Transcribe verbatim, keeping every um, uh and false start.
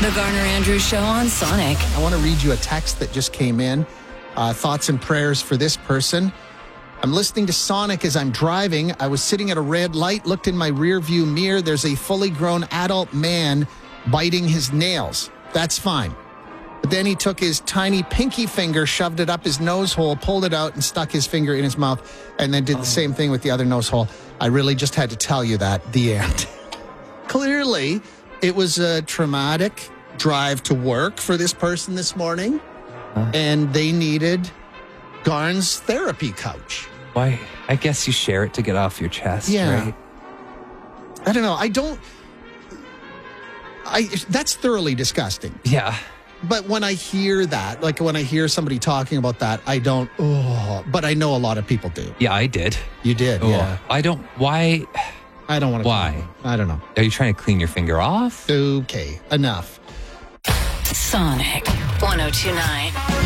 The Garner Andrews Show on Sonic. I want to read you a text that just came in. Uh, thoughts and prayers for this person. I'm listening to Sonic as I'm driving. I was sitting at a red light, looked in my rear view mirror. There's a fully grown adult man biting his nails. That's fine. But then he took his tiny pinky finger, shoved it up his nose hole, pulled it out, and stuck his finger in his mouth, and then did the same thing with the other nose hole. I really just had to tell you that. The end. Clearly, it was a traumatic drive to work for this person this morning, Huh? and they needed Garn's therapy couch. Why? I guess you share it to get off your chest, Yeah. right? I don't know. I don't... I That's thoroughly disgusting. Yeah. But when I hear that, like when I hear somebody talking about that, I don't, oh, but I know a lot of people do. Yeah, I did. You did, Oh, yeah. I don't, why? I don't want to. Why? I don't know. Are you trying to clean your finger off? Okay, enough. Sonic one oh two point nine.